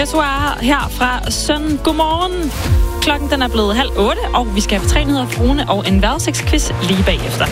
Repertoire her fra Søn. Godmorgen. Klokken den er blevet 7:30, og vi skal have 3 nyheder fra Rune og en vejrudsigtsquiz lige bagefter.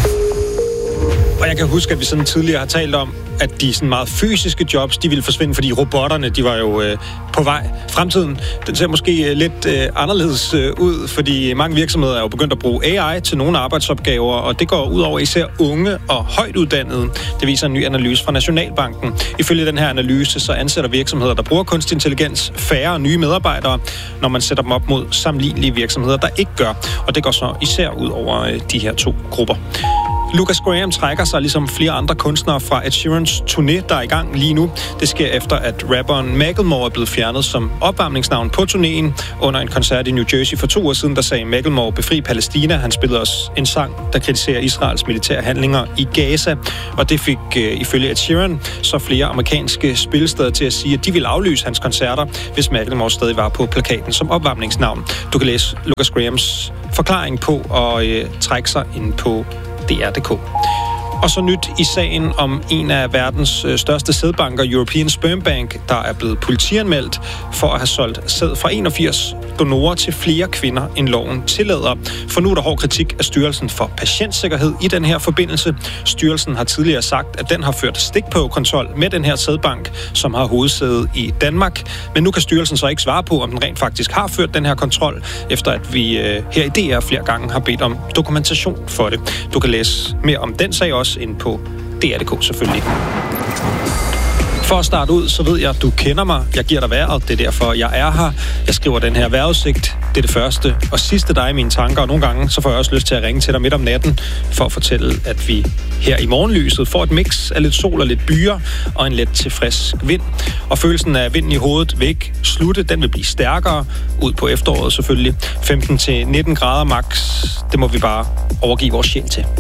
Og jeg kan huske, at vi sådan tidligere har talt om, at de sådan meget fysiske jobs, de ville forsvinde, fordi robotterne, de var jo på vej. Fremtiden, den ser måske lidt anderledes ud, fordi mange virksomheder er jo begyndt at bruge AI til nogle arbejdsopgaver, og det går ud over især unge og højt uddannede. Det viser en ny analyse fra Nationalbanken. Ifølge den her analyse, så ansætter virksomheder, der bruger kunstig intelligens, færre nye medarbejdere, når man sætter dem op mod sammenlignelige virksomheder, der ikke gør. Og det går så især ud over de her 2 grupper. Lucas Graham trækker sig ligesom flere andre kunstnere fra Ed Sheerans turné, der er i gang lige nu. Det sker efter, at rapperen Macklemore er blevet fjernet som opvarmningsnavn på turnéen. Under en koncert i New Jersey for 2 år siden, der sagde Macklemore befri Palæstina. Han spillede også en sang, der kritiserer Israels militære handlinger i Gaza. Og det fik ifølge Ed Sheeran så flere amerikanske spillesteder til at sige, at de ville aflyse hans koncerter, hvis Macklemore stadig var på plakaten som opvarmningsnavn. Du kan læse Lucas Grahams forklaring på og trække sig ind på DR.dk. Og så nyt i sagen om en af verdens største sædbanker, European Sperm Bank, der er blevet politianmeldt for at have solgt sæd fra 81 donorer til flere kvinder, end loven tillader. For nu er der hård kritik af Styrelsen for Patientsikkerhed i den her forbindelse. Styrelsen har tidligere sagt, at den har ført stikprøvekontrol med den her sædbank, som har hovedsæde i Danmark. Men nu kan styrelsen så ikke svare på, om den rent faktisk har ført den her kontrol, efter at vi her i DR flere gange har bedt om dokumentation for det. Du kan læse mere om den sag også ind på DR.dk selvfølgelig. For at starte ud, så ved jeg, at du kender mig. Jeg giver dig vejret, det er derfor, jeg er her. Jeg skriver den her vejrudsigt. Det er det første og sidste, der er i mine tanker. Og nogle gange, så får jeg også lyst til at ringe til dig midt om natten, for at fortælle, at vi her i morgenlyset får et mix af lidt sol og lidt byer, og en let til frisk vind. Og følelsen af vinden i hovedet vil ikke slutte. Den vil blive stærkere ud på efteråret selvfølgelig. 15-19 grader max. Det må vi bare overgive vores sjæl til.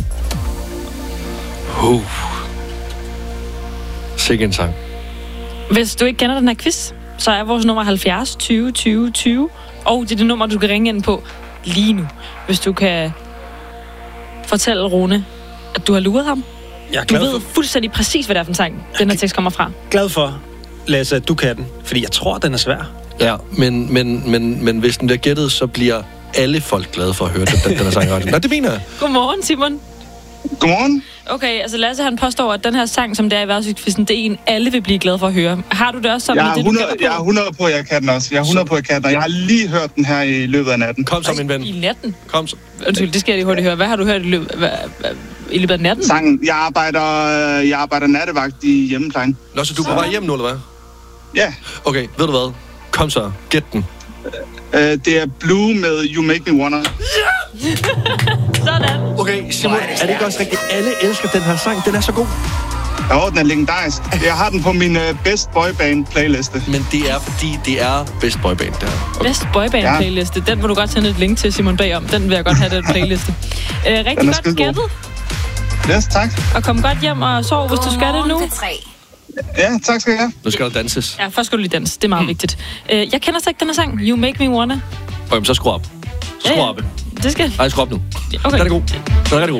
Sikke en sang. Hvis du ikke kender den her quiz, så er vores nummer 70 20 20 20, og det er det nummer, du kan ringe ind på lige nu, hvis du kan fortælle Rune, at du har luret ham. Du ved fuldstændig præcis, hvad det er for en sang, den her tekst kommer fra. Glad for, Lasse, at du kan den, fordi jeg tror, den er svær. Ja, men hvis den bliver gættet, så bliver alle folk glade for at høre den her sang. Nej, det mener jeg. Godmorgen, Simon. Godmorgen. Okay, altså Lasse, han påstår, at den her sang, som det er i værtsudquizzen, det er en, alle vil blive glade for at høre. Har du det også sådan med det, du gætter på? Jeg er 100 på, at jeg kan den også. Jeg er 100 på, at jeg kan den, og jeg har lige hørt den her i løbet af natten. Kom så, min ven. I natten? Kom så. Undskyld, det skal jeg lige hurtigt høre. Hvad har du hørt i løbet af natten? Sangen. Jeg arbejder nattevagt i hjemmeplejen. Nå, så du er på vej hjem nu, eller hvad? Ja. Okay, ved du hvad? Kom så, gæt den. Det er Blue med You Make Me Wanna. Ja! Sådan. Okay, Simon, er det ikke også rigtigt? Alle elsker den her sang. Den er så god. Jo, den er legendarisk. Jeg har den på min Best Boyband playliste. Men det er, fordi det er Best Boyband, der. Okay. Best Boyband playliste. Den må du godt sende et link til, Simon, bagom. Den vil jeg godt have, den playliste. Rigtig godt gættet. Yes, tak. Og kom godt hjem og sov, hvis du skal det nu. Ja, tak skal jeg have. Nu skal der danses. Ja, først skal du lige danse. Det er meget vigtigt. Jeg kender så ikke den her sang. You Make Me Wanna. Okay, så skru op. Skru op. Det skal. Nej, skru op nu. Okay. Den er god. Den er rigtig god.